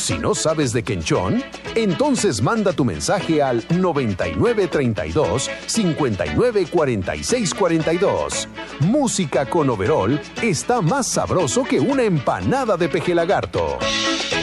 Si no sabes de Quenchón, entonces manda tu mensaje al 9932 594642. Música con overol está más sabroso que una empanada de peje lagarto.